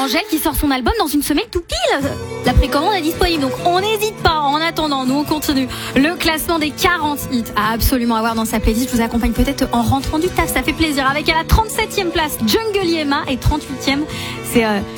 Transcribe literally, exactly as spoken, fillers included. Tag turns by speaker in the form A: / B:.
A: Angèle qui sort son album dans une semaine tout pile. La précommande est disponible, donc on n'hésite pas. En attendant, nous on continue le classement des quarante hits à absolument avoir dans sa playlist. Je vous accompagne peut-être en rentrant du taf, ça fait plaisir. Avec à la trente-septième place Jungle Yema et trente-huitième, c'est... Euh,